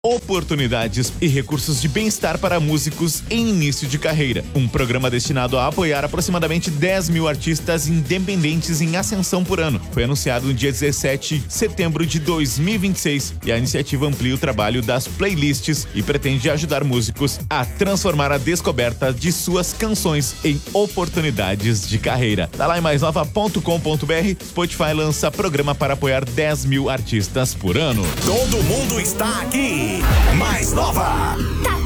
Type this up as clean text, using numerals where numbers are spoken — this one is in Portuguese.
Oportunidades e recursos de bem-estar para músicos em início de carreira. Um programa destinado a apoiar aproximadamente 10 mil artistas independentes em ascensão por ano. Foi anunciado no dia 17 de setembro de 2026 e a iniciativa amplia o trabalho das playlists e pretende ajudar músicos a transformar a descoberta de suas canções em oportunidades de carreira. Tá lá em maisnova.com.br. Spotify lança programa para apoiar 10 mil artistas por ano. Todo mundo está aqui. Mais Nova. Tá